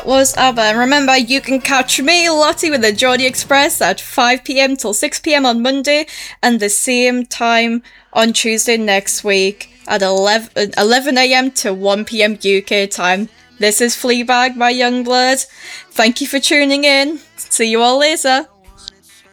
that was ABBA. And remember, you can catch me, Lottie, with the Geordie Express at 5 p.m. till 6 p.m. on Monday, and the same time on Tuesday next week at 11 a.m. to 1 p.m. UK time. This is Fleabag by Youngblood. Thank you for tuning in. See you all later.